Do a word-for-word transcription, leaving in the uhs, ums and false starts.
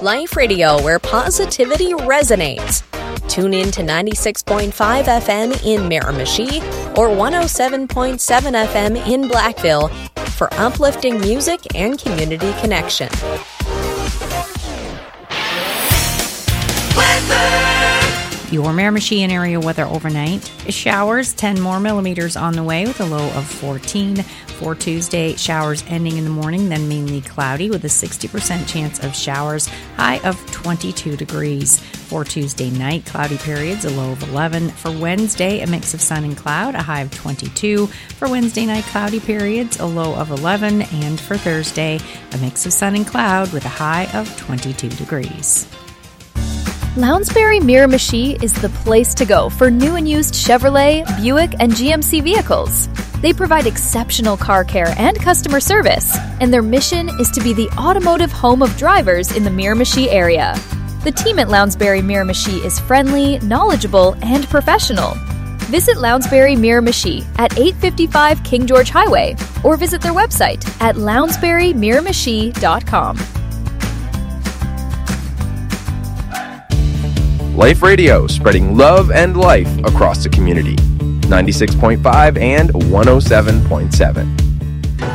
Life Radio, where positivity resonates. Tune in to ninety-six point five F M in Miramichi or one oh seven point seven F M in Blackville for uplifting music and community connection. Your Miramichi and area weather overnight. Showers, ten more millimeters on the way with a low of fourteen. For Tuesday, showers ending in the morning, then mainly cloudy with a sixty percent chance of showers, high of twenty-two degrees. For Tuesday night, cloudy periods, a low of eleven. For Wednesday, a mix of sun and cloud, a high of twenty-two. For Wednesday night, cloudy periods, a low of eleven. And for Thursday, a mix of sun and cloud with a high of twenty-two degrees. Lounsbury Miramichi is the place to go for new and used Chevrolet, Buick, and G M C vehicles. They provide exceptional car care and customer service, and their mission is to be the automotive home of drivers in the Miramichi area. The team at Lounsbury Miramichi is friendly, knowledgeable, and professional. Visit Lounsbury Miramichi at eight fifty-five King George Highway or visit their website at lounsbury miramichi dot com. Life Radio, spreading love and life across the community. ninety-six point five and one oh seven point seven.